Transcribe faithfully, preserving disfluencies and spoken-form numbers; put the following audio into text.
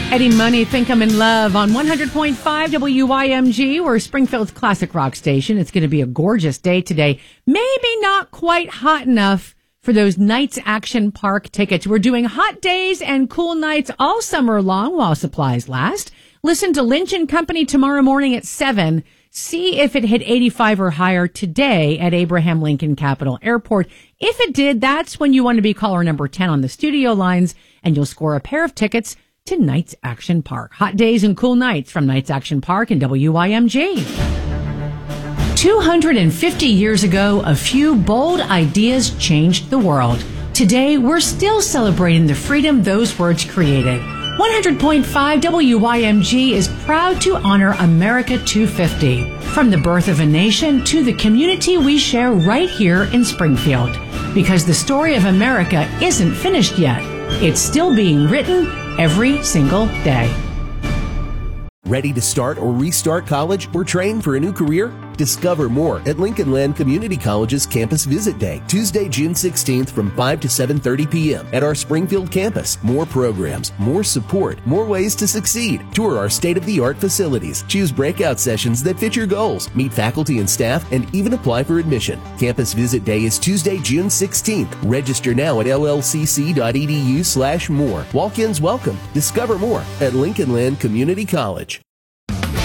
Eddie Money, Think I'm in Love on one hundred point five W Y M G. We're Springfield's classic rock station. It's going to be a gorgeous day today. Maybe not quite hot enough for those Knights Action Park tickets. We're doing hot days and cool nights all summer long while supplies last. Listen to Lynch and Company tomorrow morning at seven. See if it hit eighty-five or higher today at Abraham Lincoln Capital Airport. If it did, that's when you want to be caller number ten on the studio lines, and you'll score a pair of tickets to Knights Action Park. Hot days and cool nights from Knights Action Park and W Y M G. two hundred fifty years ago, a few bold ideas changed the world. Today, we're still celebrating the freedom those words created. one hundred point five W Y M G is proud to honor America two fifty. From the birth of a nation to the community we share right here in Springfield. Because the story of America isn't finished yet. It's still being written every single day. Ready to start or restart college or train for a new career? Discover more at Lincoln Land Community College's Campus Visit Day, Tuesday, June sixteenth from five to seven thirty p.m. at our Springfield campus. More programs, more support, more ways to succeed. Tour our state-of-the-art facilities. Choose breakout sessions that fit your goals. Meet faculty and staff and even apply for admission. Campus Visit Day is Tuesday, June sixteenth. Register now at L L C C dot E D U slash more. Walk-ins welcome. Discover more at Lincoln Land Community College.